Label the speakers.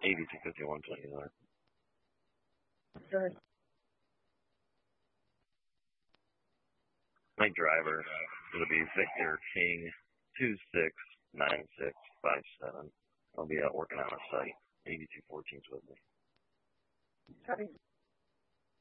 Speaker 1: 825129.
Speaker 2: Sure.
Speaker 1: My driver, it'll be Victor King 269657. I'll be out working on a site. 8214's with me.
Speaker 2: Copy.